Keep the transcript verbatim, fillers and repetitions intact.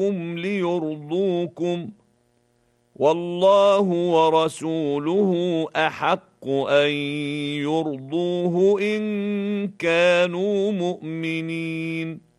ليرضوكم والله ورسوله أحق أن يرضوه إن كانوا مؤمنين.